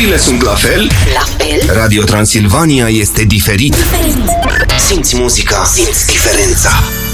Emoțiile sunt la fel? Radio Transilvania este diferit. Simți muzica, simți diferența.